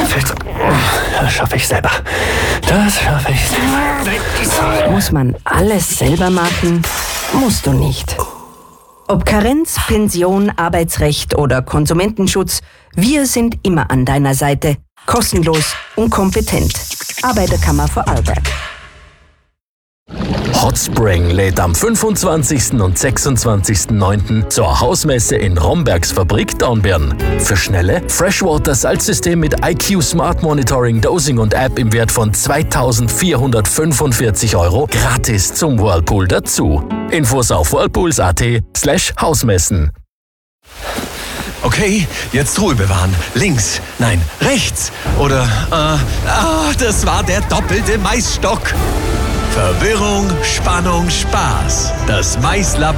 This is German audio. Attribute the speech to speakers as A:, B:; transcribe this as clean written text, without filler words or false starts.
A: Das schaffe ich selber.
B: Muss man alles selber machen? Musst du nicht. Ob Karenz, Pension, Arbeitsrecht oder Konsumentenschutz, wir sind immer an deiner Seite. Kostenlos und kompetent. Arbeiterkammer Vorarlberg.
A: Hotspring lädt am 25. und 26.09. zur Hausmesse in Rombergs Fabrik Dornbirn. Für schnelle Freshwater-Salzsystem mit IQ Smart Monitoring, Dosing und App im Wert von 2.445 € gratis zum Whirlpool dazu. Infos auf whirlpools.at/Hausmessen.
C: Okay, jetzt Ruhe bewahren. Links, nein, rechts. Oder, das war der doppelte Maisstock. Verwirrung, Spannung, Spaß. Das Maislabor